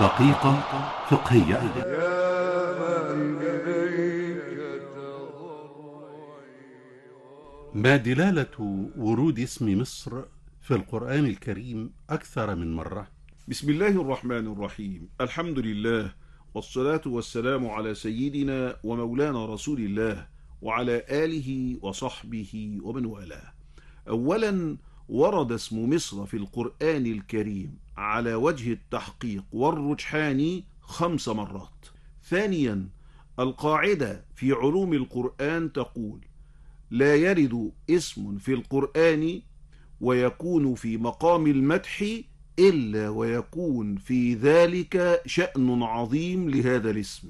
دقيقة فقهية. ما دلالة ورود اسم مصر في القرآن الكريم أكثر من مرة؟ بسم الله الرحمن الرحيم. الحمد لله، والصلاة والسلام على سيدنا ومولانا رسول الله وعلى آله وصحبه ومن والاه. أولا، ورد اسم مصر في القرآن الكريم على وجه التحقيق والرجحان 5 مرات. ثانيا، القاعدة في علوم القرآن تقول: لا يرد اسم في القرآن ويكون في مقام المدح إلا ويكون في ذلك شأن عظيم لهذا الاسم،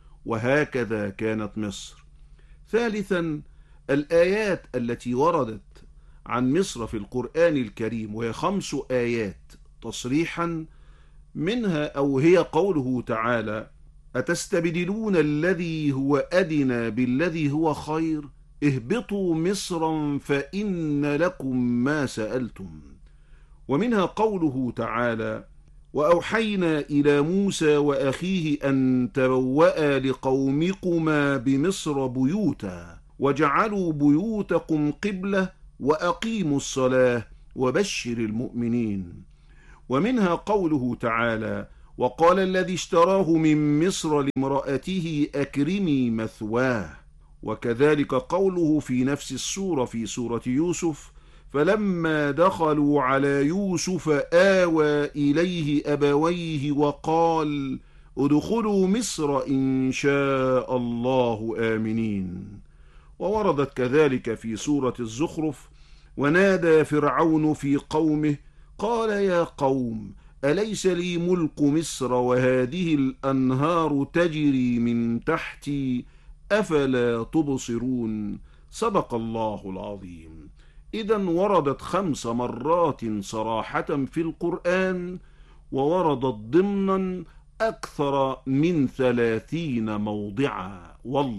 وهكذا كانت مصر. ثالثا، الآيات التي وردت عن مصر في القرآن الكريم وهي 5 آيات تصريحا، منها أو هي قوله تعالى: أتستبدلون الذي هو أدنى بالذي هو خير اهبطوا مصرا فإن لكم ما سألتم. ومنها قوله تعالى: وأوحينا إلى موسى وأخيه أن تبوأ لقومكما بمصر بيوتا وجعلوا بيوتكم قبلة وأقيموا الصلاة وبشر المؤمنين. ومنها قوله تعالى: وقال الذي اشتراه من مصر لامرأته أكرمي مثواه. وكذلك قوله في نفس السورة في سورة يوسف: فلما دخلوا على يوسف آوى إليه أبويه وقال ادخلوا مصر إن شاء الله آمنين. ووردت كذلك في سورة الزخرف: ونادى فرعون في قومه قال يا قوم أليس لي ملك مصر وهذه الأنهار تجري من تحتي أفلا تبصرون. صدق الله العظيم. إذا وردت 5 مرات صراحة في القرآن، ووردت ضمنا أكثر من 30 موضعا،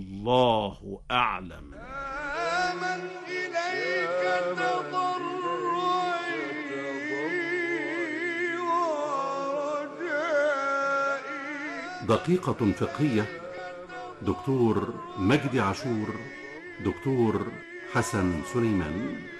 والله أعلم. من إليك تضرعي ورجائي. دقيقة فقهية. دكتور مجدي عاشور، دكتور حسن سليمان.